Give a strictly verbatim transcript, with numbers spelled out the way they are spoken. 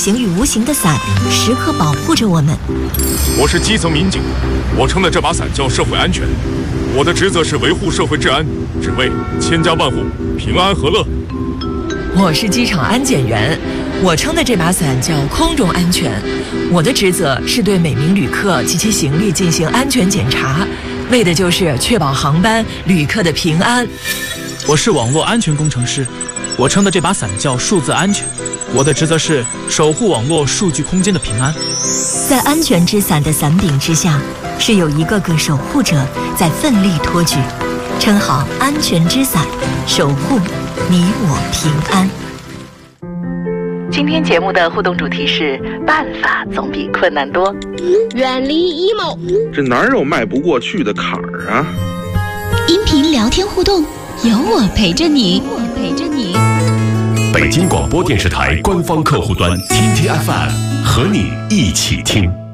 形与无形的伞时刻保护着我们。 我是基层民警，我撑的这把伞叫社会安全，我的职责是维护社会治安，只为千家万户平安和乐。 我是机场安检员，我撑的这把伞叫空中安全，我的职责是对每名旅客及其行李进行安全检查，为的就是确保航班旅客的平安。 我是网络安全工程师，我撑的这把伞叫数字安全，我的职责是守护网络数据空间的平安。 在安全之伞的伞柄之下，是有一个个守护者在奋力托举，撑好安全之伞，守护你我平安。 今天节目的互动主题是办法总比困难多。 远离 emo， 这哪有迈不过去的坎儿啊？ 音频聊天互动，有我陪着你，我陪着你。 北京广播电视台官方客户端 T T F M 和你一起听。